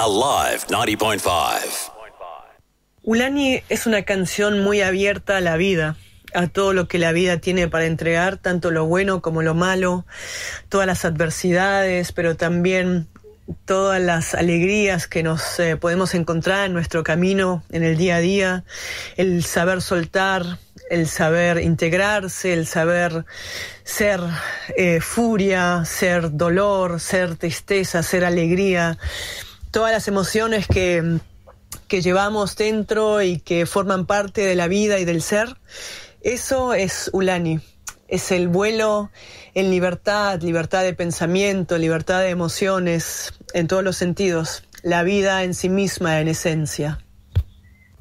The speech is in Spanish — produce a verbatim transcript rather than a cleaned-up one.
Alive ninety point five. Ulani es una canción muy abierta a la vida, a todo lo que la vida tiene para entregar, tanto lo bueno como lo malo, todas las adversidades, pero también todas las alegrías que nos eh, podemos encontrar en nuestro camino, en el día a día, el saber soltar, el saber integrarse, el saber ser eh, furia, ser dolor, ser tristeza, ser alegría, todas las emociones que, que llevamos dentro y que forman parte de la vida y del ser. Eso es Ulani, es el vuelo en libertad, libertad de pensamiento, libertad de emociones, en todos los sentidos, la vida en sí misma, en esencia.